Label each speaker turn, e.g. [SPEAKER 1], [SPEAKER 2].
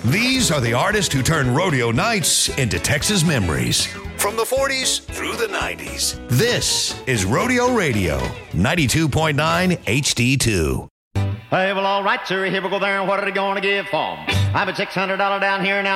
[SPEAKER 1] These are the artists who turned rodeo nights into Texas memories. From the 40s through the 90s. This is Rodeo Radio, 92.9 HD2.
[SPEAKER 2] Hey, well, all right, sir. Here we go there. And what are they going to give for 'em? I have a $600 down here now.